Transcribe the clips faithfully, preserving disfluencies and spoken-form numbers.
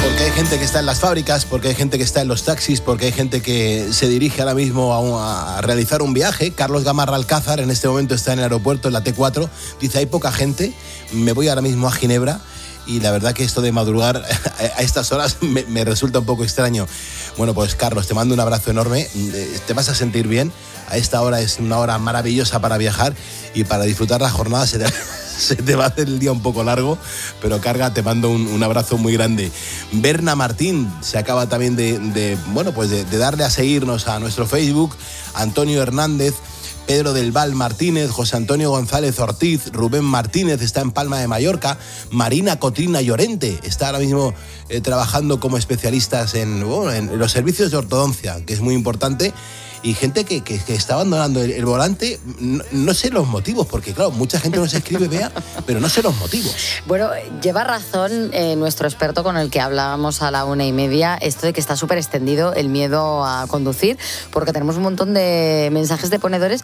Porque hay gente que está en las fábricas, porque hay gente que está en los taxis, porque hay gente que se dirige ahora mismo a, un, a realizar un viaje. Carlos Gamarra Alcázar en este momento está en el aeropuerto, en la T cuatro. Dice, hay poca gente, me voy ahora mismo a Ginebra. Y la verdad que esto de madrugar a estas horas me, me resulta un poco extraño. Bueno, pues Carlos, te mando un abrazo enorme. Te vas a sentir bien. A esta hora es una hora maravillosa para viajar y para disfrutar la jornada. Se te, se te va a hacer el día un poco largo, pero carga, te mando un, un abrazo muy grande. Berna Martín se acaba también de, de bueno, pues de, de darle a seguirnos a nuestro Facebook. Antonio Hernández, Pedro del Val Martínez, José Antonio González Ortiz, Rubén Martínez está en Palma de Mallorca, Marina Cotrina Llorente está ahora mismo eh, trabajando como especialistas en, bueno, en los servicios de ortodoncia, que es muy importante, y gente que, que, que está abandonando el, el volante, no, no sé los motivos, porque claro, mucha gente nos escribe, Bea, pero no sé los motivos. Bueno, lleva razón eh, nuestro experto con el que hablábamos a la una y media, esto de que está súper extendido el miedo a conducir, porque tenemos un montón de mensajes de ponedores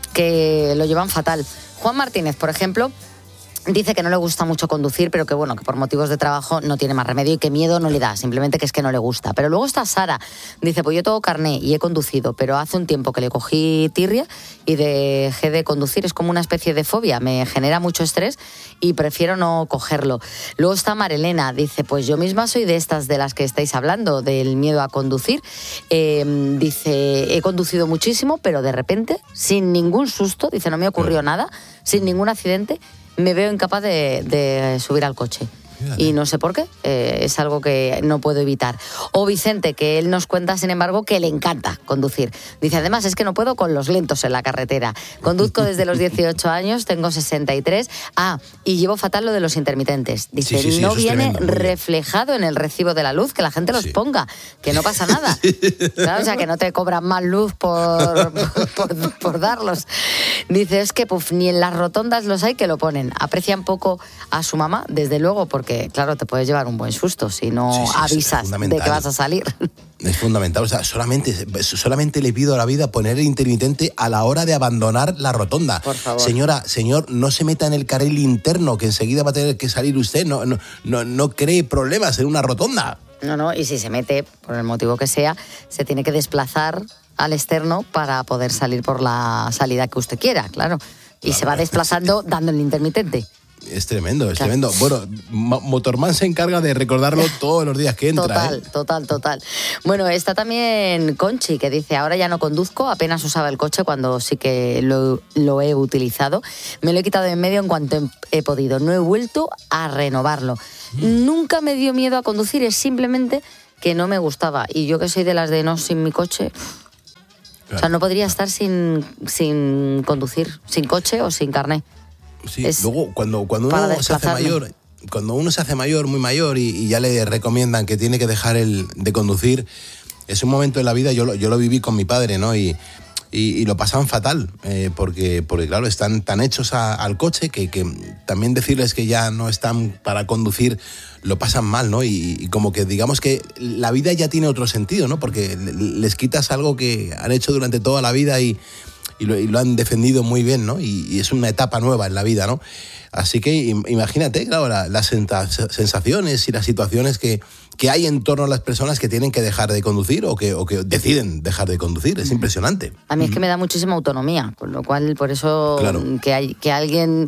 que lo llevan fatal. Juan Martínez, por ejemplo, dice que no le gusta mucho conducir, pero que bueno, que por motivos de trabajo no tiene más remedio y que miedo no le da, simplemente que es que no le gusta. Pero luego está Sara, dice, pues yo tengo carné y he conducido, pero hace un tiempo que le cogí tirria y dejé de conducir, es como una especie de fobia, me genera mucho estrés y prefiero no cogerlo. Luego está Marilena, dice, pues yo misma soy de estas de las que estáis hablando, del miedo a conducir. Eh, dice, he conducido muchísimo, pero de repente, sin ningún susto, dice, no me ocurrió nada, sin ningún accidente, me veo incapaz de, de subir al coche. Y no sé por qué, eh, es algo que no puedo evitar. O Vicente, que él nos cuenta, sin embargo, que le encanta conducir. Dice, además, es que no puedo con los lentos en la carretera. Conduzco desde los dieciocho años, tengo sesenta y tres. Ah, y llevo fatal lo de los intermitentes. Dice, sí, sí, sí, no viene reflejado en el recibo de la luz, que la gente los sí. ponga, que no pasa nada. Claro, o sea, que no te cobran más luz por, por, por darlos. Dice, es que puf, ni en las rotondas los hay que lo ponen. Aprecian poco a su mamá, desde luego, porque claro, te puedes llevar un buen susto si no sí, sí, avisas de que vas a salir. Es fundamental, o sea, solamente, solamente le pido a la vida poner el intermitente a la hora de abandonar la rotonda. Por favor. Señora, señor, no se meta en el carril interno, que enseguida va a tener que salir usted, no, no, no, no cree problemas en una rotonda. No, no, y si se mete, por el motivo que sea, se tiene que desplazar al externo para poder salir por la salida que usted quiera, claro. Y claro, se va desplazando sí. dando el intermitente. Es tremendo, es claro. tremendo. Bueno, Motorman se encarga de recordarlo todos los días que entra. Total, ¿eh? total, total. Bueno, está también Conchi, que dice, ahora ya no conduzco, apenas usaba el coche cuando sí que lo, lo he utilizado. Me lo he quitado de en medio en cuanto he podido. No he vuelto a renovarlo. Mm. Nunca me dio miedo a conducir, es simplemente que no me gustaba. Y yo que soy de las de no sin mi coche... Claro. O sea, no podría estar sin, sin conducir, sin coche o sin carné. Sí, es luego cuando, cuando uno se hace mayor, cuando uno se hace mayor, muy mayor, y, y ya le recomiendan que tiene que dejar el de conducir, es un momento de la vida, yo lo, yo lo viví con mi padre, ¿no? Y, y, y lo pasan fatal, eh, porque, porque claro, están tan hechos a, al coche que, que también decirles que ya no están para conducir, lo pasan mal, ¿no? Y, y como que digamos que la vida ya tiene otro sentido, ¿no? Porque les quitas algo que han hecho durante toda la vida y... Y lo, y lo han defendido muy bien, ¿no? Y, y es una etapa nueva en la vida, ¿no? Así que imagínate, claro, la, las sensaciones y las situaciones que, que hay en torno a las personas que tienen que dejar de conducir o que, o que deciden dejar de conducir. Es impresionante. A mí es que me da muchísima autonomía, con lo cual, por eso claro. que, hay, que alguien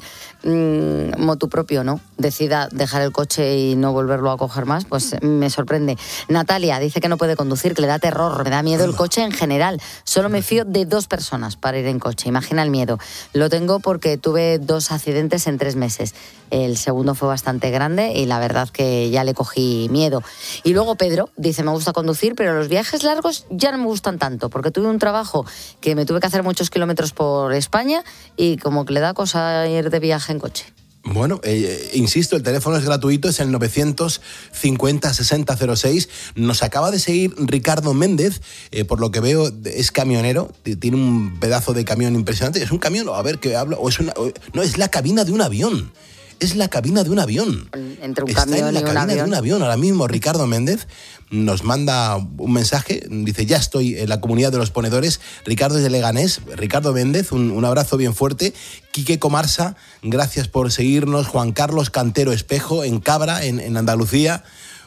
mmm, motu propio, ¿no? Decida dejar el coche y no volverlo a coger más, pues me sorprende. Natalia dice que no puede conducir, que le da terror, me da miedo el coche en general. Solo me fío de dos personas para ir en coche. Imagina el miedo. Lo tengo porque tuve dos accidentes en tres meses. El segundo fue bastante grande y la verdad que ya le cogí miedo. Y luego Pedro dice, me gusta conducir, pero los viajes largos ya no me gustan tanto, porque tuve un trabajo que me tuve que hacer muchos kilómetros por España y como que le da cosa ir de viaje en coche. Bueno, eh, insisto, el teléfono es gratuito, es el novecientos cincuenta sesenta cero seis. Nos acaba de seguir Ricardo Méndez, eh, por lo que veo es camionero, tiene un pedazo de camión impresionante. ¿Es un camión? A ver, ¿qué hablo? O es una, o, no, es la cabina de un avión. Es la cabina de un avión. Entre un Está camión en la y cabina un avión. de un avión. Ahora mismo Ricardo Méndez nos manda un mensaje, dice, ya estoy en la comunidad de los ponedores. Ricardo es de Leganés. Ricardo Méndez, un, un abrazo bien fuerte. Quique Comarsa, gracias por seguirnos. Juan Carlos Cantero Espejo, en Cabra, en, en Andalucía.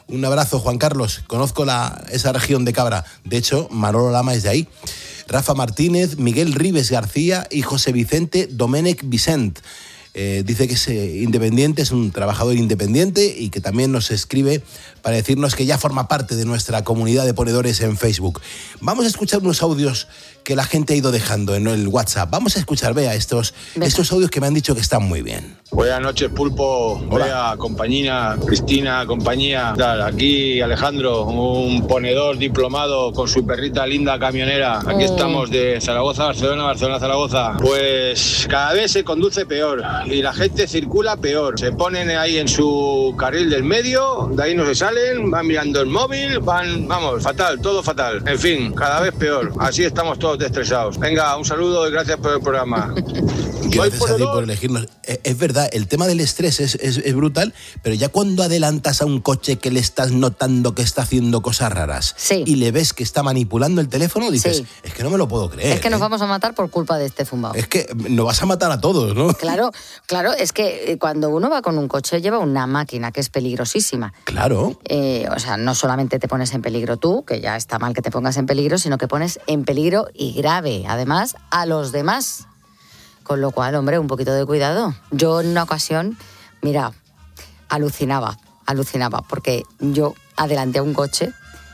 Un abrazo, Juan Carlos. Conozco la, esa región de Cabra. De hecho, Manolo Lama es de ahí. Rafa Martínez, Miguel Ribes García y José Vicente Domènech Vicent. Eh, dice que es eh, independiente, es un trabajador independiente y que también nos escribe para decirnos que ya forma parte de nuestra comunidad de ponedores en Facebook. Vamos a escuchar unos audios que la gente ha ido dejando en el WhatsApp. Vamos a escuchar, vea, estos, estos audios que me han dicho que están muy bien. Buenas noches, Pulpo. Hola, compañía, Cristina, compañía. Aquí Alejandro, un ponedor diplomado con su perrita linda camionera. Aquí mm. estamos de Zaragoza, Barcelona, Barcelona, Zaragoza. Pues cada vez se conduce peor y la gente circula peor. Se ponen ahí en su carril del medio, de ahí no se salen, van mirando el móvil, van, vamos, fatal, todo fatal. En fin, cada vez peor. Así estamos todos estresados. Venga, un saludo y gracias por el programa. Gracias a ti por elegirnos. Es verdad, el tema del estrés es, es, es brutal, pero ya cuando adelantas a un coche que le estás notando que está haciendo cosas raras sí. y le ves que está manipulando el teléfono, dices, sí. es que no me lo puedo creer. Es que ¿eh? nos vamos a matar por culpa de este zumbao. Es que nos vas a matar a todos, ¿no? Claro, claro, es que cuando uno va con un coche lleva una máquina que es peligrosísima. Claro. Eh, o sea, no solamente te pones en peligro tú, que ya está mal que te pongas en peligro, sino que pones en peligro y grave, además, a los demás. Con lo cual, hombre, un poquito de cuidado. Yo en una ocasión, mira, alucinaba, alucinaba, porque yo adelanté a un coche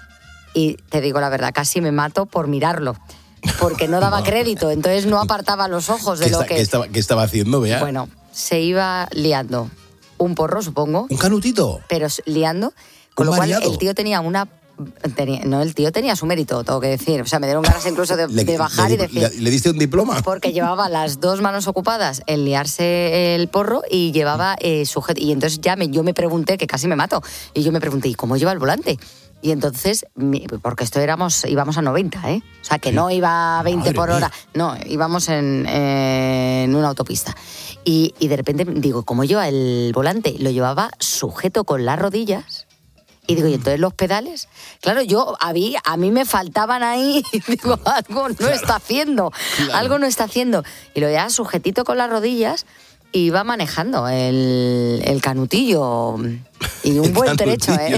y te digo la verdad, casi me mato por mirarlo, porque no daba no. crédito, entonces no apartaba los ojos de ¿Qué lo está, que... ¿Qué estaba, qué estaba haciendo, vea? Bueno, se iba liando un porro, supongo. ¿Un canutito? Pero liando, con lo variado? cual el tío tenía una... Tenía, no, el tío tenía su mérito, tengo que decir. O sea, me dieron ganas incluso de, le, de bajar le, y decir... Le, ¿Le diste un diploma? Porque llevaba las dos manos ocupadas en liarse el porro y llevaba eh, sujeto. Y entonces ya me, yo me pregunté, que casi me mato, y yo me pregunté, ¿y cómo lleva el volante? Y entonces, porque esto éramos, íbamos a noventa, ¿eh? O sea, que no iba a veinte Madre por hora. Mía. No, íbamos en, en una autopista. Y, y de repente digo, ¿cómo lleva el volante? Lo llevaba sujeto con las rodillas. Y digo, ¿y entonces los pedales? Claro, yo, a mí, a mí me faltaban ahí, y digo, algo no claro. está haciendo, claro. algo no está haciendo. Y lo llevaba sujetito con las rodillas y iba manejando el, el canutillo. Y un buen trecho, ¿eh?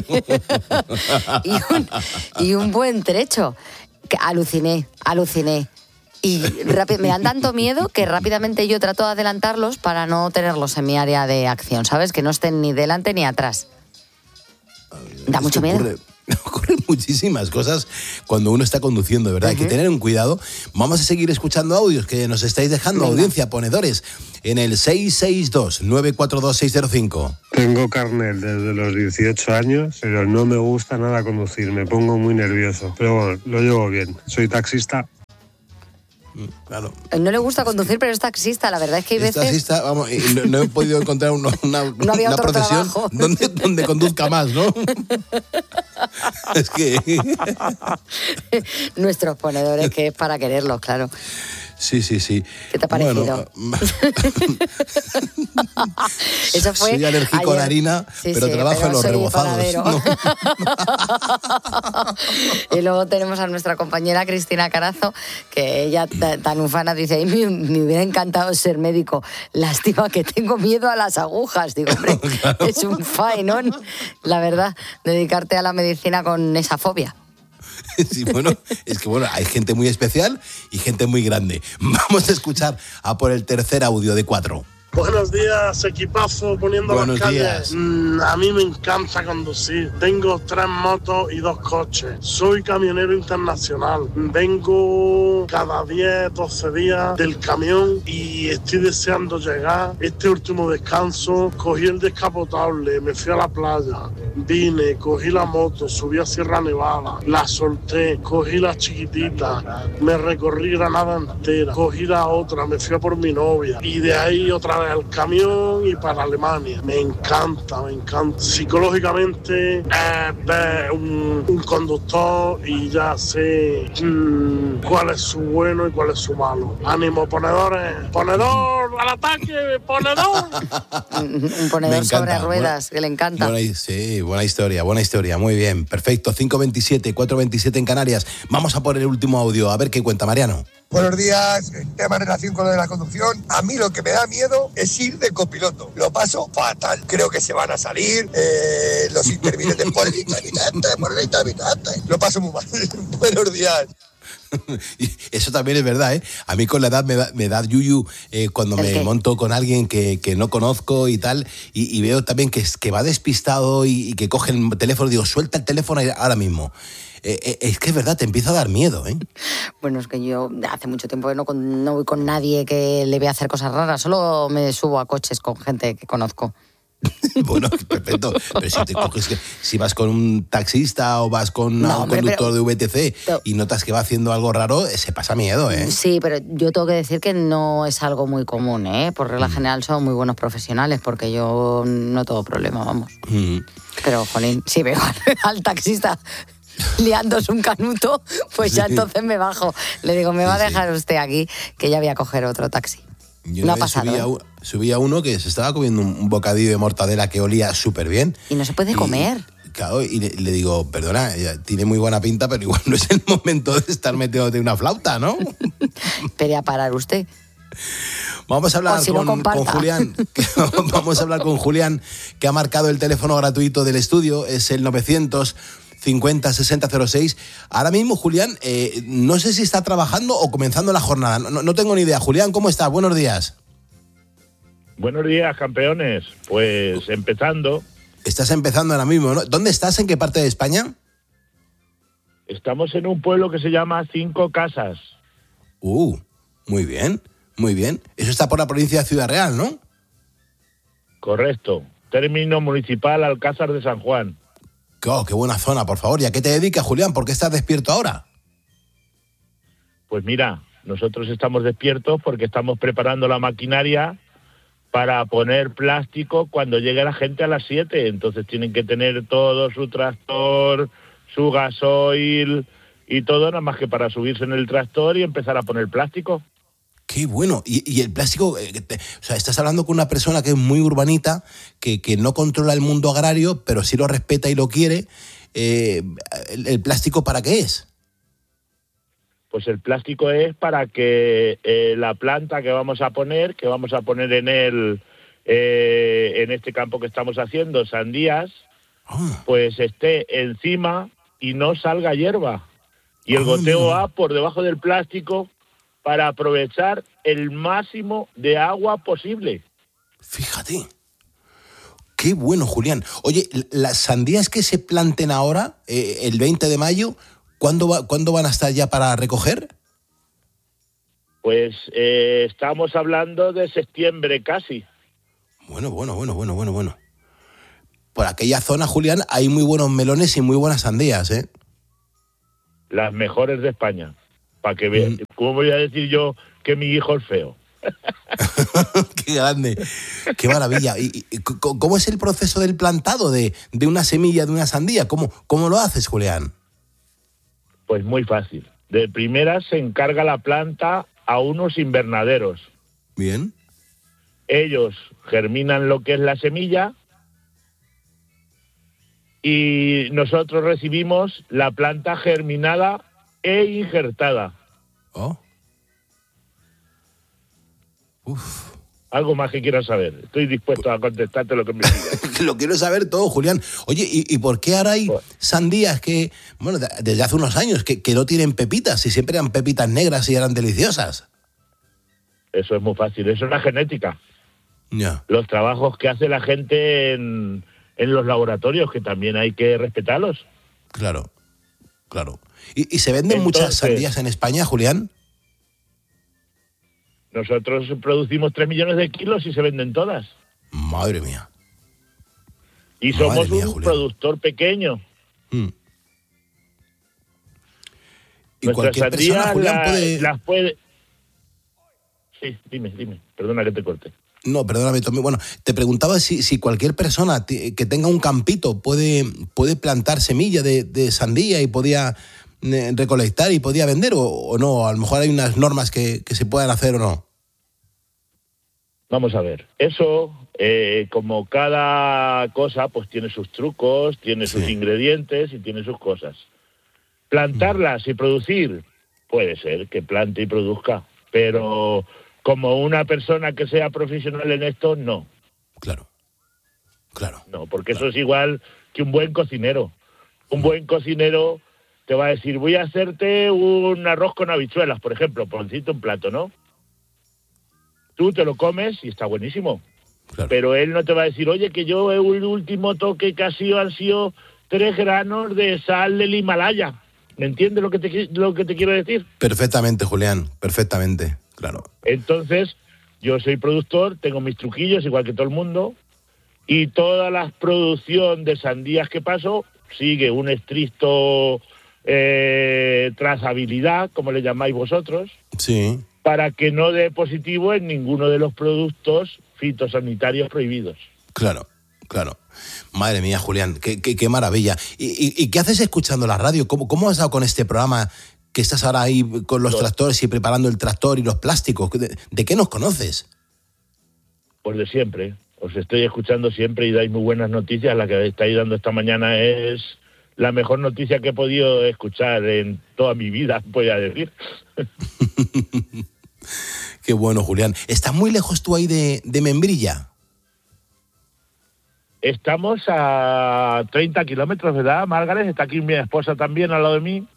y, un, y un buen trecho. Que aluciné, aluciné. Y rápido, me dan tanto miedo que rápidamente yo trato de adelantarlos para no tenerlos en mi área de acción, ¿sabes? Que no estén ni delante ni atrás. Da mucho miedo. Ocurre, ocurren muchísimas cosas cuando uno está conduciendo, de verdad. Uh-huh. Hay que tener un cuidado. Vamos a seguir escuchando audios que nos estáis dejando, Venga. Audiencia, ponedores, en el seis seis dos, nueve cuatro dos, seis cero cinco. Tengo carnet desde los dieciocho años, pero no me gusta nada conducir. Me pongo muy nervioso. Pero bueno, lo llevo bien. Soy taxista. Claro. No le gusta conducir, pero es taxista. La verdad es que hay veces... Es taxista, vamos, y no, no he podido encontrar una, una, no había una otro profesión donde, donde conduzca más, ¿no? Es que... Nuestros ponedores, que es para quererlos, claro. Sí, sí, sí. ¿Qué te ha parecido? Bueno, Eso fue soy alérgico ayer. a la harina, sí, pero sí, trabajo pero en los soy rebozados. ¿No? Y luego tenemos a nuestra compañera Cristina Carazo, que ella tan ufana dice, me, me hubiera encantado ser médico, lástima que tengo miedo a las agujas. Digo, hombre, claro. Es un faenón, la verdad, dedicarte a la medicina con esa fobia. Sí, bueno, es que bueno, hay gente muy especial y gente muy grande. Vamos a escuchar a por el tercer audio de cuatro. Buenos días, equipazo, poniendo Buenos las calles. Mm, a mí me encanta conducir. Tengo tres motos y dos coches. Soy camionero internacional. Vengo cada diez, doce días del camión y estoy deseando llegar. Este último descanso, cogí el descapotable, me fui a la playa, vine, cogí la moto, subí a Sierra Nevada, la solté, cogí la chiquitita, me recorrí Granada entera, cogí la otra, me fui a por mi novia y de ahí otra vez al camión y para Alemania. Me encanta, me encanta. Psicológicamente eh, ver un, un conductor y ya sé mmm, cuál es su bueno y cuál es su malo. Ánimo, ponedores. Ponedor al ataque, ponedor. Un ponedor sobre ruedas, que le encanta. Buena, sí, buena historia, buena historia. Muy bien, perfecto. cinco veintisiete, cuatro veintisiete en Canarias. Vamos a por el último audio, a ver qué cuenta Mariano. Buenos días, tema en relación con lo de la conducción. A mí lo que me da miedo es ir de copiloto. Lo paso fatal. Creo que se van a salir eh, los intervinientes por el intermitente, por el intermitente. Lo paso muy mal. Buenos días. Eso también es verdad, ¿eh? A mí con la edad me da, me da yuyu eh, cuando me qué? monto con alguien que, que no conozco y tal, y, y veo también que, que va despistado y, y que coge el teléfono, digo, suelta el teléfono ahora mismo. Eh, eh, es que es verdad, te empieza a dar miedo, ¿eh? Bueno, es que yo hace mucho tiempo que no, con, no voy con nadie que le vea hacer cosas raras, solo me subo a coches con gente que conozco. Bueno, perfecto. Pero si te coges, si vas con un taxista o vas con No, un hombre, conductor pero- de V T C pero- y notas que va haciendo algo raro, se pasa miedo, ¿eh? Sí, pero yo tengo que decir que no es algo muy común, ¿eh? Por regla general son muy buenos profesionales, porque yo no tengo problema, vamos. Mm. Pero, jolín, si veo al, al taxista liándose un canuto, pues ya Sí. entonces me bajo. Le digo, me va Sí, a sí. dejar usted aquí, que ya voy a coger otro taxi. Yo No una ha vez pasado, subí, a, ¿eh? u- subí a uno que se estaba comiendo un un bocadillo de mortadela que olía súper bien. Y no se puede Y, comer. Claro, y le, le digo, perdona, ella tiene muy buena pinta, pero igual no es el momento de estar metiéndote una flauta, ¿no? Espere a parar usted. Vamos a hablar O si no, con, comparta. con Julián. que- Vamos a hablar con Julián, que ha marcado el teléfono gratuito del estudio, es el novecientos cincuenta sesenta cero seis. Ahora mismo, Julián, eh, no sé si está trabajando o comenzando la jornada. No, no tengo ni idea. Julián, ¿cómo estás? Buenos días. Buenos días, campeones. Pues empezando, Estás empezando ahora mismo, ¿no? ¿Dónde estás? ¿En qué parte de España? estamos en un pueblo que se llama Cinco Casas. Uh, muy bien, muy bien. Eso está por la provincia de Ciudad Real, ¿no? Correcto. Término municipal Alcázar de San Juan. Oh, qué buena zona, por favor. ¿Y a qué te dedicas, Julián? ¿Por qué estás despierto ahora? Pues mira, nosotros estamos despiertos porque estamos preparando la maquinaria para poner plástico cuando llegue la gente a las siete. Entonces tienen que tener todo su tractor, su gasoil y todo, nada más que para subirse en el tractor y empezar a poner plástico. Qué bueno. Y, y el plástico, eh, que te- o sea, estás hablando con una persona que es muy urbanita, que, que no controla el mundo agrario, pero sí lo respeta y lo quiere. Eh, el, ¿El plástico para qué es? Pues el plástico es para que eh, la planta que vamos a poner, que vamos a poner en el eh, en este campo que estamos haciendo, sandías, Ah, pues esté encima y no salga hierba. Y el Ah, goteo mira. va por debajo del plástico para aprovechar el máximo de agua posible. fíjate. Qué bueno, Julián. Oye, las sandías que se planten ahora, eh, el veinte de mayo, ¿cuándo, va- ¿cuándo van a estar ya para recoger? Pues eh, estamos hablando de septiembre casi. Bueno, bueno, bueno, bueno, bueno, bueno. Por aquella zona, Julián, hay muy buenos melones y muy buenas sandías, ¿eh? Las mejores de España. Para que vean. Mm. ¿Cómo voy a decir yo que mi hijo es feo? Qué grande, qué maravilla. ¿Y, y- y c- cómo es el proceso del plantado de, de una semilla de una sandía? ¿Cómo, cómo lo haces, Julián? Pues muy fácil. De primera se encarga la planta a unos invernaderos. Bien. Ellos germinan lo que es la semilla y nosotros recibimos la planta germinada e injertada. Oh. Uf. Algo más que quieras saber. Estoy dispuesto a contestarte lo que me digas. Lo quiero saber todo, Julián. Oye, ¿y, y por qué ahora hay Pues- sandías que, bueno, de- desde hace unos años, que, que no tienen pepitas y siempre eran pepitas negras y eran deliciosas? Eso es muy fácil. Eso es la genética. Ya. Los trabajos que hace la gente en, en los laboratorios, que también hay que respetarlos. Claro, claro. ¿Y, y se venden muchas Entonces- sandías en España, Julián? Nosotros producimos tres millones de kilos y se venden todas. Madre mía. Y Madre somos mía, un Julián. productor pequeño. Mm. Y Nuestras cualquier persona, sandías Julián, la- puede... las puede... Sí, dime, dime. Perdona que te corte. No, perdóname, Tommy. Bueno, te preguntaba si, si cualquier persona ti- que tenga un campito puede, puede plantar semilla de, de sandía y podía eh, recolectar y podía vender o, o no. A lo mejor hay unas normas que, que se puedan hacer o no. Vamos a ver. Eso, eh, como cada cosa, pues tiene sus trucos, tiene sus Sí. ingredientes y tiene sus cosas. Plantarlas y producir, Puede ser que plante y produzca, pero como una persona que sea profesional en esto, no. Claro, claro. No, porque claro. eso es igual que un buen cocinero. Un buen cocinero te va a decir, voy a hacerte un arroz con habichuelas, por ejemplo, por decirte un plato, ¿no? Tú te lo comes y está buenísimo. Claro. Pero él no te va a decir, oye, que yo el último toque que ha sido, han sido tres granos de sal del Himalaya. ¿Me entiendes lo que te, lo que te quiero decir? Perfectamente, Julián, perfectamente, claro. Entonces, yo soy productor, tengo mis truquillos, igual que todo el mundo, y toda la producción de sandías que paso sigue un estricto eh, trazabilidad, como le llamáis vosotros, sí, para que no dé positivo en ninguno de los productos fitosanitarios prohibidos. Claro, claro. Madre mía, Julián, qué, qué, qué maravilla. ¿Y, y, ¿Y qué haces escuchando la radio? ¿Cómo, ¿Cómo has dado con este programa que estás ahora ahí con los, los tractores y preparando el tractor y los plásticos? ¿De, de qué nos conoces? Pues de siempre. Os estoy escuchando siempre y dais muy buenas noticias. La que estáis dando esta mañana es la mejor noticia que he podido escuchar en toda mi vida, voy a decir. Qué bueno, Julián. ¿Estás muy lejos tú ahí de, de Membrilla? Estamos a treinta kilómetros, ¿verdad, Margaret? Está aquí mi esposa también al lado de mí.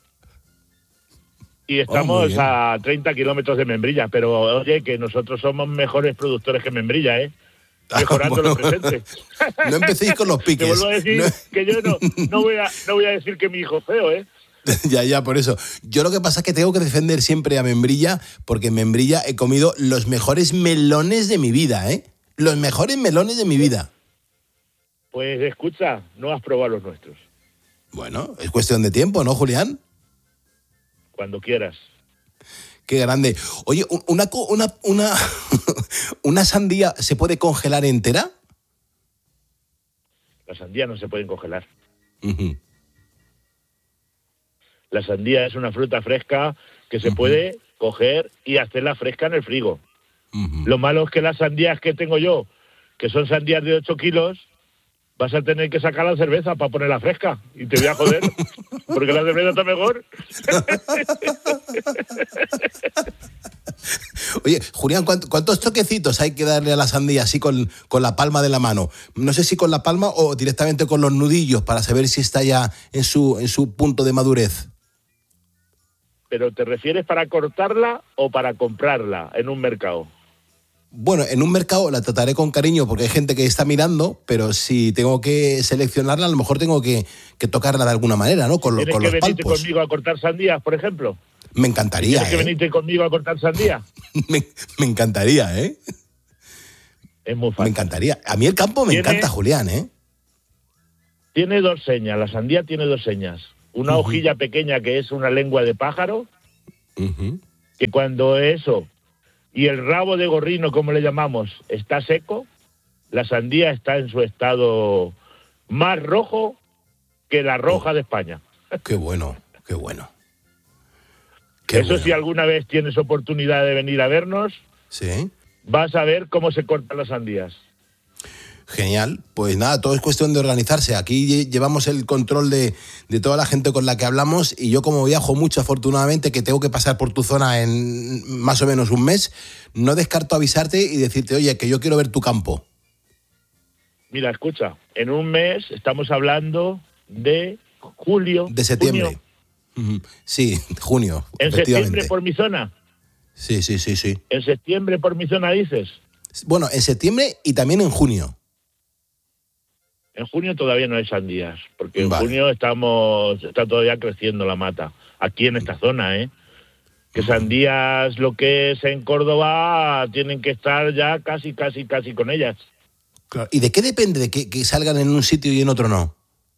Y estamos oh, a treinta kilómetros de Membrilla. Pero, oye, que nosotros somos mejores productores que Membrilla, ¿eh? Mejorando ah, bueno. Los presentes. No empecéis con los piques. Te vuelvo a decir no. que yo no, no, voy a, no voy a decir que mi hijo es feo, ¿eh? Ya, ya, por eso. Yo lo que pasa es que tengo que defender siempre a Membrilla, porque en Membrilla he comido los mejores melones de mi vida, ¿eh? Los mejores melones de mi vida. Pues escucha, no has probado los nuestros. Bueno, es cuestión de tiempo, ¿no, Julián? Cuando quieras. Qué grande. Oye, una, una, una, ¿una sandía se puede congelar entera? Las sandías no se pueden congelar. Uh-huh. La sandía es una fruta fresca que se uh-huh. puede coger y hacerla fresca en el frigo. Uh-huh. Lo malo es que las sandías que tengo yo, que son sandías de ocho kilos, vas a tener que sacar la cerveza para ponerla fresca. Y te voy a joder, porque la cerveza está mejor. Oye, Julián, ¿cuántos toquecitos hay que darle a la sandía así con, con la palma de la mano? No sé si con la palma o directamente con los nudillos para saber si está ya en su, en su punto de madurez. ¿Pero te refieres para cortarla o para comprarla en un mercado? Bueno, en un mercado la trataré con cariño porque hay gente que está mirando, pero si tengo que seleccionarla, a lo mejor tengo que, que tocarla de alguna manera, ¿no? Con, lo, con los palpos. ¿Tienes que venirte conmigo a cortar sandías, por ejemplo? Me encantaría, ¿Tienes ¿eh? que venirte conmigo a cortar sandía? me, me encantaría, ¿eh? Es muy fácil. Me encantaría. A mí el campo me ¿Tiene, encanta, Julián, ¿eh? Tiene dos señas, la sandía tiene dos señas. Una uh-huh. hojilla pequeña que es una lengua de pájaro, uh-huh. que cuando eso... y el rabo de gorrino, como le llamamos, está seco, la sandía está en su estado más rojo que la roja oh, de España. Qué bueno, qué bueno. Qué Eso bueno. Si alguna vez tienes oportunidad de venir a vernos, ¿sí? Vas a ver cómo se cortan las sandías. Genial, pues nada, todo es cuestión de organizarse. Aquí llevamos el control de, de toda la gente con la que hablamos y yo como viajo mucho afortunadamente, que tengo que pasar por tu zona en más o menos un mes, no descarto avisarte y decirte, oye, que yo quiero ver tu campo. Mira, escucha, en un mes estamos hablando de julio. De septiembre. Junio. Sí, junio. ¿En septiembre por mi zona? Sí, sí, sí, sí. ¿En septiembre por mi zona dices? Bueno, en septiembre y también en junio. En junio todavía no hay sandías, porque en vale. junio estamos está todavía creciendo la mata, aquí en esta zona, ¿eh? Que sandías, lo que es en Córdoba, tienen que estar ya casi, casi, casi con ellas. Claro. ¿Y de qué depende de que, que salgan en un sitio y en otro no?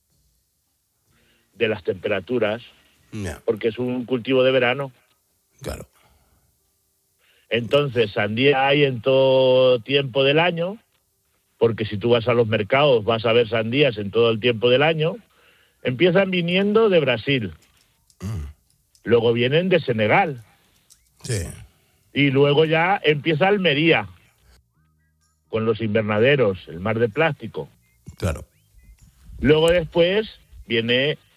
De las temperaturas, yeah. porque es un cultivo de verano. Claro. Entonces, sandía hay en todo tiempo del año, porque si tú vas a los mercados vas a ver sandías en todo el tiempo del año. Empiezan viniendo de Brasil, mm. luego vienen de Senegal, sí. y luego ya empieza Almería, con los invernaderos, el mar de plástico. Claro. Luego después viene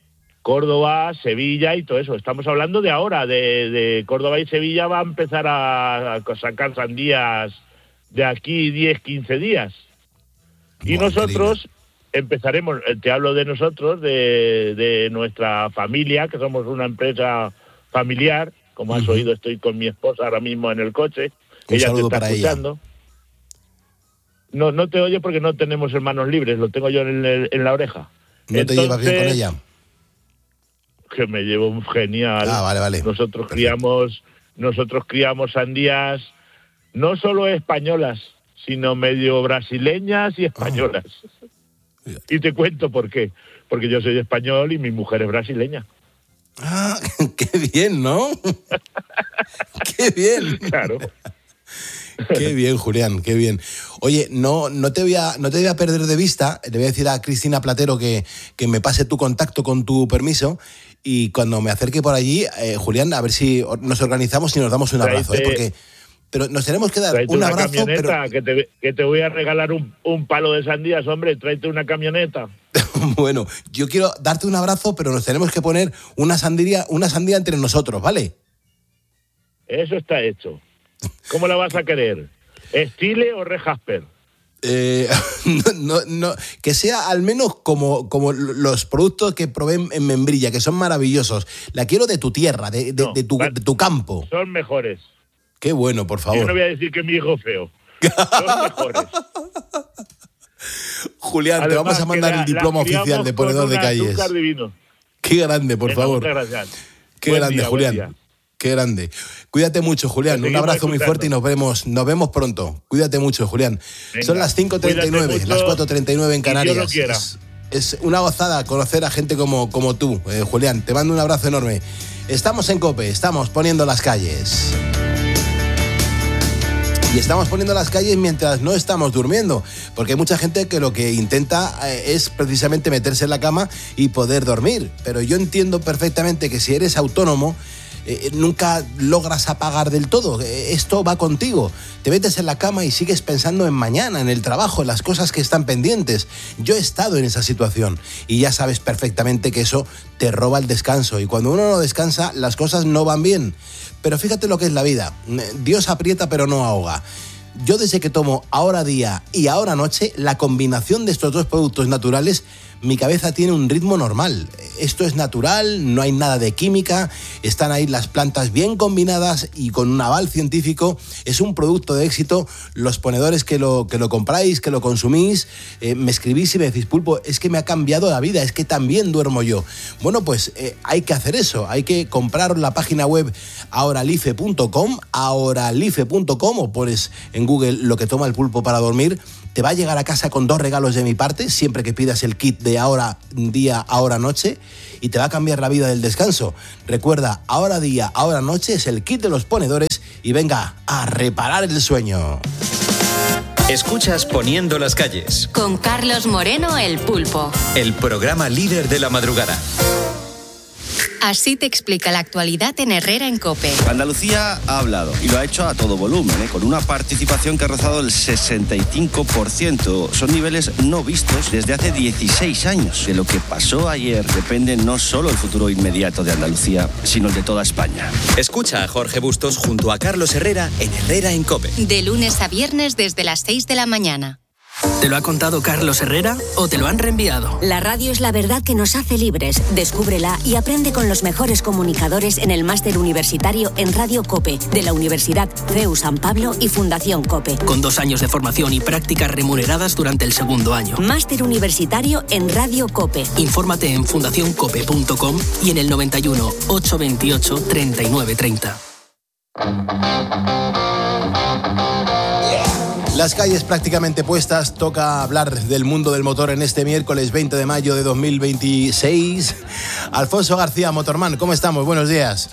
Córdoba, Sevilla y todo eso. Estamos hablando de ahora, de, de Córdoba y Sevilla va a empezar a, a sacar sandías de aquí diez, quince días. Y Buah, nosotros increíble. empezaremos, te hablo de nosotros, de, de nuestra familia, que somos una empresa familiar. Como has Uh-huh. oído, estoy con mi esposa ahora mismo en el coche. Un ella te saludo está para escuchando. ella. No, no te oye porque no tenemos hermanos libres, lo tengo yo en, el- en la oreja. ¿No te llevas bien con Entonces, ella? Que me llevo genial. Ah, vale, vale. Nosotros Perfecto. criamos, nosotros criamos sandías no solo españolas, sino medio brasileñas y españolas. Fíjate. Y te cuento por qué. Porque yo soy español y mi mujer es brasileña. Ah, qué bien, ¿no? Qué bien. Claro. Qué bien, Julián, qué bien. Oye, no, no, te voy a, no te voy a perder de vista. Le voy a decir a Cristina Platero que, que me pase tu contacto con tu permiso. Y cuando me acerque por allí, eh, Julián, a ver si nos organizamos y nos damos un abrazo. ¿eh? Tráete- Porque, pero nos tenemos que dar Tráete un una abrazo. camioneta, Pero, que, te, que te voy a regalar un, un palo de sandías, hombre. Tráete una camioneta. bueno, yo quiero darte un abrazo, pero nos tenemos que poner una sandía, una sandía entre nosotros, ¿vale? Eso está hecho. ¿Cómo la vas a querer? ¿Estile o Rejasper? Eh, no, no, no, que sea al menos como, como los productos que probé en Membrilla, que son maravillosos. La quiero de tu tierra, de, de, No, de tu, van- de tu campo. Son mejores. Qué bueno, por Yo no favor. voy a decir que mi hijo es feo. Son mejores. Julián, te Además, vamos a que mandar la- el diploma la oficial criamos de ponedor con de un calles. azúcar divino. Qué grande, por Venga, favor. muchas gracias. Qué Buen grande, día, buen Julián. día. Qué grande. Cuídate mucho, Julián. Te Un seguimos abrazo muy escuchando. fuerte y nos vemos, nos vemos pronto. Cuídate mucho, Julián. Venga, Son las cinco treinta y nueve, cuídate mucho las cuatro treinta y nueve en y Dios Canarias. lo quiera. Es, es una gozada conocer a gente como, como tú, eh, Julián. Te mando un abrazo enorme. Estamos en COPE, estamos poniendo las calles. Y estamos poniendo las calles mientras no estamos durmiendo, porque hay mucha gente que lo que intenta eh, es precisamente meterse en la cama y poder dormir. Pero yo entiendo perfectamente que si eres autónomo, eh, nunca logras apagar del todo. Eh, esto va contigo. Te metes en la cama y sigues pensando en mañana, en el trabajo, en las cosas que están pendientes. Yo he estado en esa situación y ya sabes perfectamente que eso te roba el descanso. Y cuando uno no descansa, las cosas no van bien. Pero fíjate lo que es la vida. Dios aprieta pero no ahoga. Yo desde que tomo Ahora Día y Ahora Noche, la combinación de estos dos productos naturales, mi cabeza tiene un ritmo normal. Esto es natural, no hay nada de química, están ahí las plantas bien combinadas y con un aval científico. Es un producto de éxito. Los ponedores que lo, que lo compráis, que lo consumís, eh, me escribís y me decís, Pulpo, es que me ha cambiado la vida, es que también duermo yo. Bueno, pues eh, hay que hacer eso, hay que comprar la página web ahoralife punto com, ahoralife punto com, o pones en Google lo que toma el pulpo para dormir. Te va a llegar a casa con dos regalos de mi parte, siempre que pidas el kit de Ahora Día, Ahora Noche, y te va a cambiar la vida del descanso. Recuerda, Ahora Día, Ahora Noche es el kit de los ponedores y venga a reparar el sueño. Escuchas Poniendo las calles, Con Carlos Moreno, el Pulpo. el programa líder de la madrugada. Así te explica la actualidad en Herrera en COPE. Andalucía ha hablado y lo ha hecho a todo volumen, ¿eh? Con una participación que ha rozado el sesenta y cinco por ciento. Son niveles no vistos desde hace dieciséis años. De lo que pasó ayer depende no solo el futuro inmediato de Andalucía, sino el de toda España. Escucha a Jorge Bustos junto a Carlos Herrera en Herrera en COPE. De lunes a viernes desde las seis de la mañana. ¿Te lo ha contado Carlos Herrera o te lo han reenviado? La radio es la verdad que nos hace libres. Descúbrela y aprende con los mejores comunicadores en el máster universitario en Radio COPE de la Universidad C E U San Pablo y Fundación COPE. Con dos años de formación y prácticas remuneradas durante el segundo año. Máster universitario en Radio COPE. Infórmate en fundación cope punto com y en el noventa y uno, ochocientos veintiocho, treinta y nueve treinta. Las calles prácticamente puestas, toca hablar del mundo del motor en este miércoles veinte de mayo de dos mil veintiséis. Alfonso García, Motorman, ¿cómo estamos? Buenos días.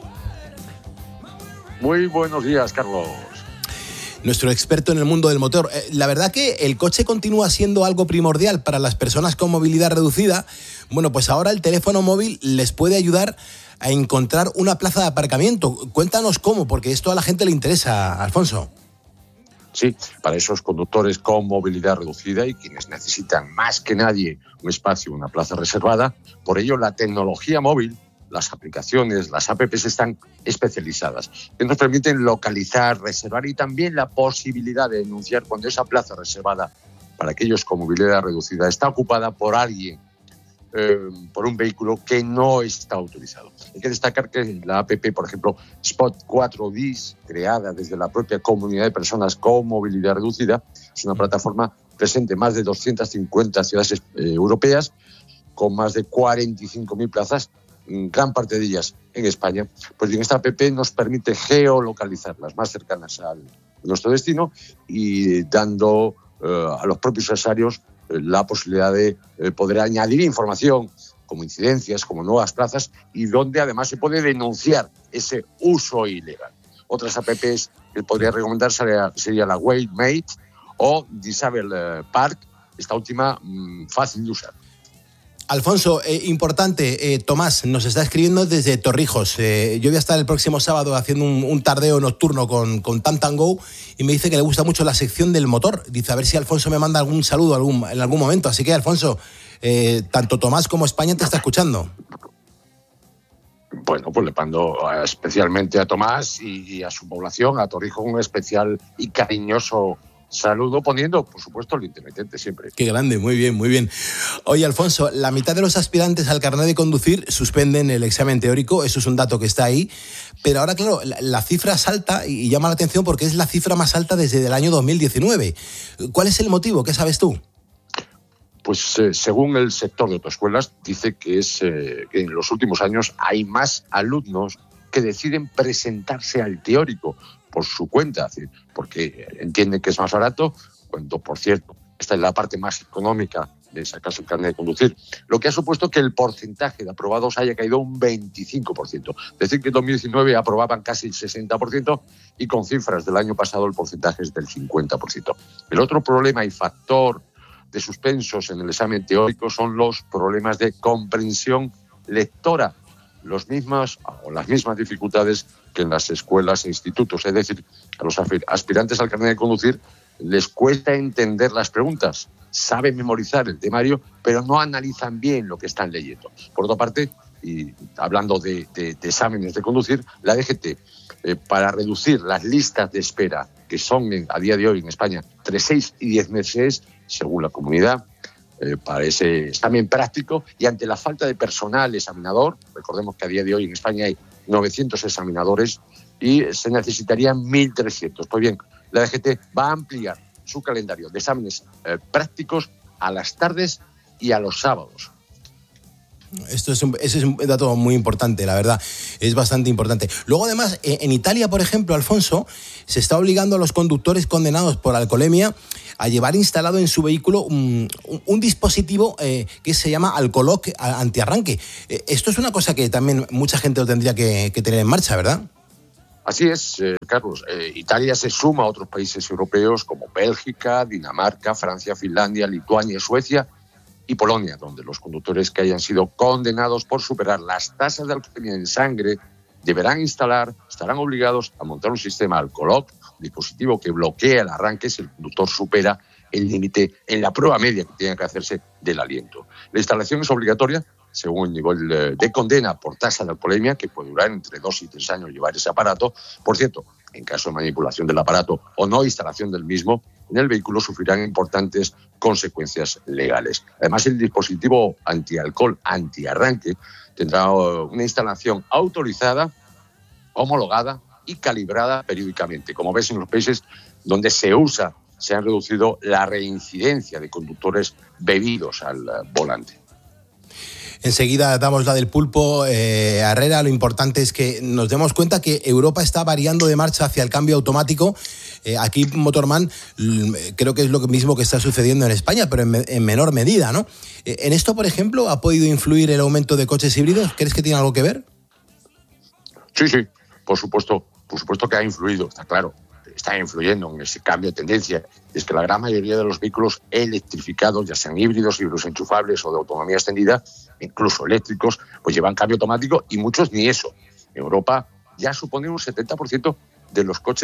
Muy buenos días, Carlos. Nuestro experto en el mundo del motor. Eh, la verdad que el coche continúa siendo algo primordial para las personas con movilidad reducida. Bueno, pues ahora el teléfono móvil les puede ayudar a encontrar una plaza de aparcamiento. Cuéntanos cómo, porque esto a la gente le interesa, Alfonso. Sí, para esos conductores con movilidad reducida y quienes necesitan más que nadie un espacio, una plaza reservada. Por ello, la tecnología móvil, las aplicaciones, las apps están especializadas, que nos permiten localizar, reservar y también la posibilidad de denunciar cuando esa plaza reservada para aquellos con movilidad reducida está ocupada por alguien, eh, por un vehículo que no está autorizado. Hay que destacar que la app, por ejemplo, Spot cuatro D, creada desde la propia comunidad de personas con movilidad reducida, es una plataforma presente en más de doscientas cincuenta ciudades eh, europeas, con más de cuarenta y cinco mil plazas, gran parte de ellas en España. Pues bien, esta app nos permite geolocalizar las más cercanas a nuestro destino y dando eh, a los propios usuarios eh, la posibilidad de eh, poder añadir información como incidencias, como nuevas plazas, y donde además se puede denunciar ese uso ilegal. Otras apps que podría recomendar sería, sería la Waymate o Disable Park, esta última mmm, fácil de usar. Alfonso, eh, importante, eh, Tomás nos está escribiendo desde Torrijos. Eh, yo voy a estar el próximo sábado haciendo un, un tardeo nocturno con, con Tantango y me dice que le gusta mucho la sección del motor. Dice, a ver si Alfonso me manda algún saludo algún, en algún momento. Así que, Alfonso, eh, tanto Tomás como España te está escuchando. Bueno, pues le mando especialmente a Tomás y, y a su población, a Torrijos, un especial y cariñoso saludo, poniendo, por supuesto, el intermitente siempre. Qué grande, muy bien, muy bien. Oye, Alfonso, la mitad de los aspirantes al carnet de conducir suspenden el examen teórico, eso es un dato que está ahí, pero ahora, claro, la, la cifra salta y llama la atención porque es la cifra más alta desde el año dos mil diecinueve. ¿Cuál es el motivo? ¿Qué sabes tú? Pues eh, según el sector de autoescuelas, dice que, es, eh, que en los últimos años hay más alumnos que deciden presentarse al teórico por su cuenta, porque entienden que es más barato, cuando, por cierto, esta es la parte más económica de sacarse el carnet de conducir, lo que ha supuesto que el porcentaje de aprobados haya caído un veinticinco por ciento. Es decir, que en dos mil diecinueve aprobaban casi el sesenta por ciento y con cifras del año pasado el porcentaje es del cincuenta por ciento. El otro problema y factor de suspensos en el examen teórico son los problemas de comprensión lectora, los mismos o las mismas dificultades que en las escuelas e institutos. Es decir, a los aspirantes al carnet de conducir les cuesta entender las preguntas, saben memorizar el temario, pero no analizan bien lo que están leyendo. Por otra parte, y hablando de, de, de exámenes de conducir, la D G T, eh, para reducir las listas de espera, que son en, a día de hoy en España entre seis y diez meses, según la comunidad, Eh, para ese examen práctico, y ante la falta de personal examinador, recordemos que a día de hoy en España hay novecientos examinadores y se necesitarían mil trescientos. Pues bien, la D G T va a ampliar su calendario de exámenes eh, prácticos a las tardes y a los sábados. Esto es un, ese es un dato muy importante, la verdad, es bastante importante. Luego, además, en Italia, por ejemplo, Alfonso, se está obligando a los conductores condenados por alcoholemia a llevar instalado en su vehículo un, un, un dispositivo eh, que se llama alcoloc antiarranque. Eh, esto es una cosa que también mucha gente lo tendría que, que tener en marcha, ¿verdad? Así es, eh, Carlos. Eh, Italia se suma a otros países europeos como Bélgica, Dinamarca, Francia, Finlandia, Lituania, Suecia y Polonia, donde los conductores que hayan sido condenados por superar las tasas de alcoholemia en sangre deberán instalar, estarán obligados a montar un sistema alcoloc, dispositivo que bloquea el arranque si el conductor supera el límite en la prueba media que tiene que hacerse del aliento. La instalación es obligatoria según el nivel de condena por tasa de alcoholemia, que puede durar entre dos y tres años llevar ese aparato. Por cierto, en caso de manipulación del aparato o no instalación del mismo, en el vehículo sufrirán importantes consecuencias legales. Además, el dispositivo antialcohol, antiarranque, tendrá una instalación autorizada, homologada y calibrada periódicamente. Como ves, en los países donde se usa, se ha reducido la reincidencia de conductores bebidos al volante. Enseguida damos la del pulpo, eh, Herrera. Lo importante es que nos demos cuenta que Europa está variando de marcha hacia el cambio automático. Eh, aquí, Motorman, creo que es lo mismo que está sucediendo en España, pero en, en menor medida, ¿no? Eh, ¿En esto, por ejemplo, ha podido influir el aumento de coches híbridos? ¿Crees que tiene algo que ver? Sí, sí, por supuesto, por supuesto que ha influido, está claro. Está influyendo en ese cambio de tendencia. Es que la gran mayoría de los vehículos electrificados, ya sean híbridos, híbridos enchufables o de autonomía extendida, incluso eléctricos, pues llevan cambio automático y muchos ni eso. En Europa ya supone un setenta por ciento de los coches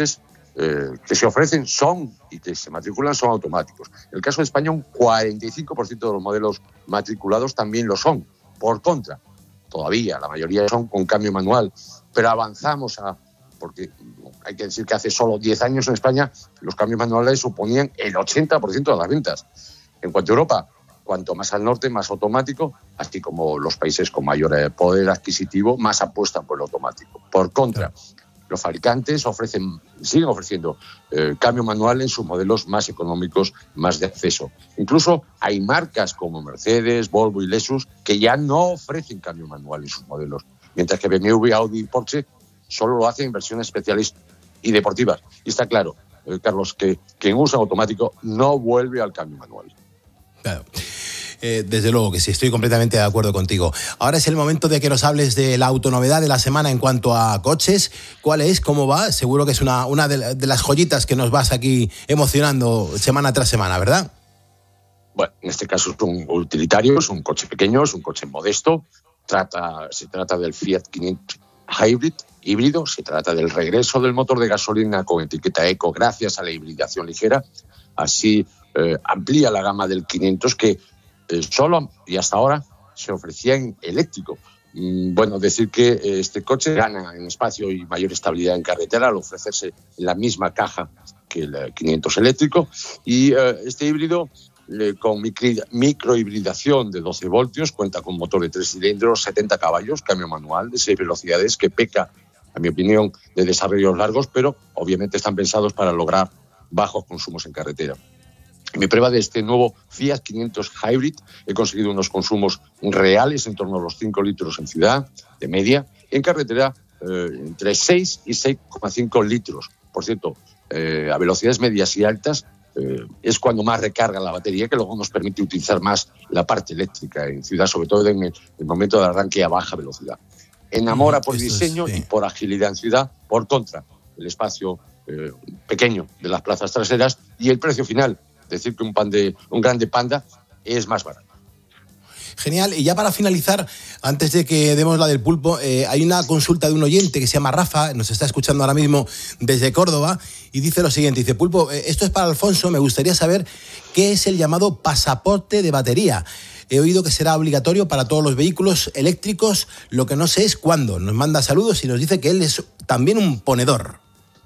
eh, que se ofrecen son y que se matriculan son automáticos. En el caso de España, un cuarenta y cinco por ciento de los modelos matriculados también lo son. Por contra, todavía la mayoría son con cambio manual, pero avanzamos a... porque hay que decir que hace solo diez años en España los cambios manuales suponían el ochenta por ciento de las ventas. En cuanto a Europa, cuanto más al norte, más automático, así como los países con mayor poder adquisitivo, más apuestan por el automático. Por contra, los fabricantes ofrecen, siguen ofreciendo eh, cambio manual en sus modelos más económicos, más de acceso. Incluso hay marcas como Mercedes, Volvo y Lexus que ya no ofrecen cambio manual en sus modelos, mientras que B M W, Audi y Porsche solo lo hacen en versiones especiales y deportivas. Y está claro, eh, Carlos, que quien usa automático no vuelve al cambio manual. Claro. Eh, desde luego que sí, estoy completamente de acuerdo contigo. Ahora es el momento de que nos hables de la autonovedad de la semana en cuanto a coches. ¿Cuál es? ¿Cómo va? Seguro que es una, una de, de las joyitas que nos vas aquí emocionando semana tras semana, ¿verdad? Bueno, en este caso es un utilitario, es un coche pequeño, es un coche modesto. Trata, se trata del Fiat quinientos Hybrid, híbrido. Se trata del regreso del motor de gasolina con etiqueta eco gracias a la hibridación ligera. Así eh, amplía la gama del quinientos que eh, solo y hasta ahora se ofrecía en eléctrico. Mm, bueno, decir que eh, este coche gana en espacio y mayor estabilidad en carretera al ofrecerse la misma caja que el eh, quinientos eléctrico. Y eh, este híbrido eh, con micro, microhibridación de doce voltios, cuenta con motor de tres cilindros, setenta caballos, cambio manual de seis velocidades que peca, a mi opinión, de desarrollos largos, pero obviamente están pensados para lograr bajos consumos en carretera. En mi prueba de este nuevo Fiat quinientos Hybrid he conseguido unos consumos reales en torno a los cinco litros en ciudad, de media, y en carretera eh, entre seis y seis coma cinco litros. Por cierto, eh, a velocidades medias y altas eh, es cuando más recarga la batería, que luego nos permite utilizar más la parte eléctrica en ciudad, sobre todo en el, el momento de arranque a baja velocidad. Enamora por diseño es, sí. y por agilidad en ciudad. Por contra, el espacio eh, pequeño de las plazas traseras y el precio final. Decir que un, pan de, un grande Panda es más barato. Genial. Y ya para finalizar, antes de que demos la del pulpo, eh, hay una consulta de un oyente que se llama Rafa, nos está escuchando ahora mismo desde Córdoba, y dice lo siguiente, dice, Pulpo, eh, esto es para Alfonso, me gustaría saber qué es el llamado pasaporte de batería. He oído que será obligatorio para todos los vehículos eléctricos, lo que no sé es cuándo. Nos manda saludos y nos dice que él es también un ponedor.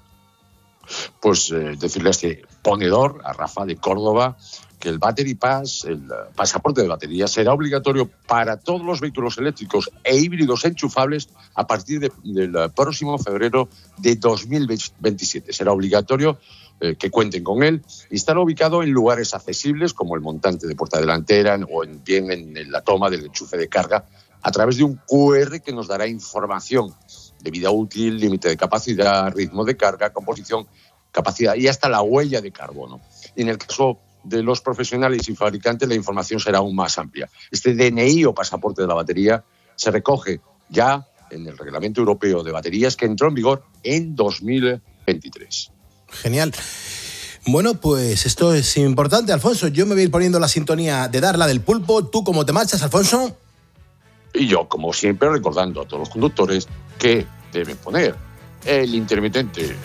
Pues eh, decirle a este ponedor, a Rafa de Córdoba, que el Battery Pass, el pasaporte de batería, será obligatorio para todos los vehículos eléctricos e híbridos enchufables a partir de, del próximo febrero de dos mil veintisiete. Será obligatorio eh, que cuenten con él y estará ubicado en lugares accesibles como el montante de puerta delantera o en, bien en la toma del enchufe de carga a través de un cu erre que nos dará información de vida útil, límite de capacidad, ritmo de carga, composición, capacidad y hasta la huella de carbono. Y en el caso de los profesionales y fabricantes, la información será aún más amplia. Este D N I o pasaporte de la batería se recoge ya en el Reglamento Europeo de Baterías que entró en vigor en dos mil veintitrés. Genial. Bueno, pues esto es importante, Alfonso. Yo me voy a ir poniendo la sintonía de Darla del Pulpo. ¿Tú cómo te marchas, Alfonso? Y yo, como siempre, recordando a todos los conductores que deben poner el intermitente.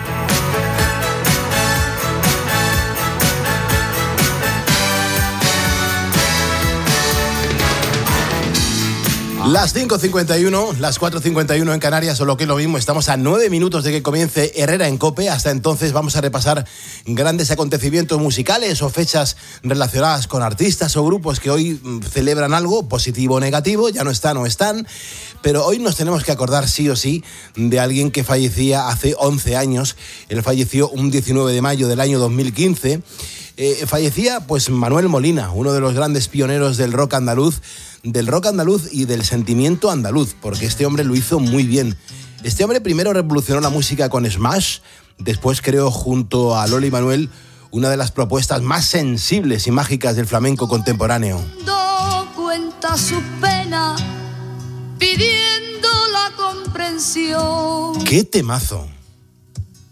Las cinco cincuenta y uno, las cuatro cincuenta y uno en Canarias, o lo que es lo mismo, estamos a nueve minutos de que comience Herrera en COPE. Hasta entonces vamos a repasar grandes acontecimientos musicales o fechas relacionadas con artistas o grupos que hoy celebran algo, positivo o negativo, ya no están o están. Pero hoy nos tenemos que acordar sí o sí de alguien que fallecía hace once años. Él falleció un diecinueve de mayo del año dos mil quince. Eh, fallecía pues Manuel Molina, uno de los grandes pioneros del rock andaluz, del rock andaluz y del sentimiento andaluz, porque este hombre lo hizo muy bien. Este hombre primero revolucionó la música con Smash, después creó junto a Loli Manuel una de las propuestas más sensibles y mágicas del flamenco contemporáneo. Cuenta su pena pidiendo la comprensión. ¡Qué temazo!